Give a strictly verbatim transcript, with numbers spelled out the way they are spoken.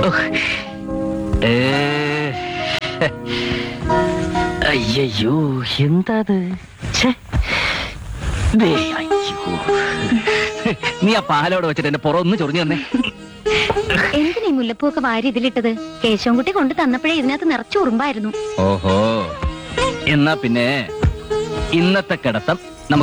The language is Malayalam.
അയ്യോ എന്താ നീ ആ പാലോടെ വെച്ചിട്ട് എന്റെ പുറമൊന്ന് ചൊറിഞ്ഞു തന്നെ. എന്തിനീ മുല്ലപ്പൂക്കെ വാരി ഇതിലിട്ടത്? കേശവൻകുട്ടി കൊണ്ട് തന്നപ്പോഴേ ഇതിനകത്ത് നിറച്ചു ഉറുമ്പായിരുന്നു. ഓഹോ, എന്നാ പിന്നെ ഇന്നത്തെ കിടത്തം